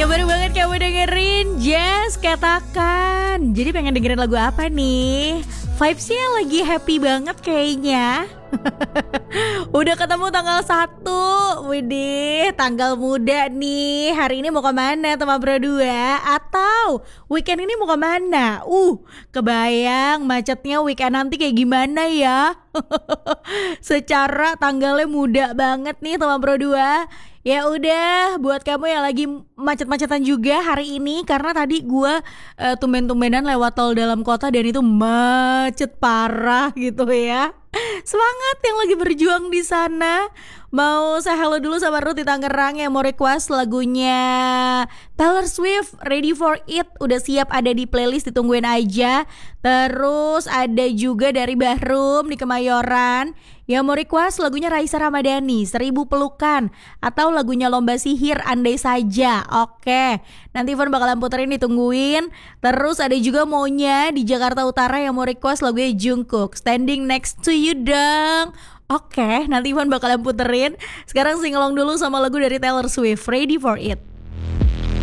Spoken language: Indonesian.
Ya baru banget kamu dengerin Just Katakan. Jadi pengen dengerin lagu apa nih? Vibes-nya lagi happy banget kayaknya. Udah ketemu tanggal 1. Widih, tanggal muda nih. Hari ini mau kemana teman bro 2? Atau weekend ini mau kemana? Kebayang macetnya weekend nanti kayak gimana ya? Secara tanggalnya muda banget nih teman bro 2. Ya udah, buat kamu yang lagi macet-macetan juga hari ini, karena tadi gue tumben-tumbenan lewat tol dalam kota dan itu macet parah gitu ya. Semangat yang lagi berjuang di sana. Mau saya hello dulu sama Ruth di Tangerang yang mau request lagunya Taylor Swift, Ready for It. Udah siap ada di playlist, ditungguin aja. Terus ada juga dari Bahrum di Kemayoran yang mau request lagunya Raisa Ramadhani, 1000 Pelukan, atau lagunya Lomba Sihir, Andai Saja. Oke, nanti Ivan bakalan puterin, ditungguin. Terus ada juga maunya di Jakarta Utara yang mau request lagunya Jungkook, Standing Next to You dong. Oke, nanti Ivan bakalan puterin. Sekarang singelong dulu sama lagu dari Taylor Swift, Ready for It.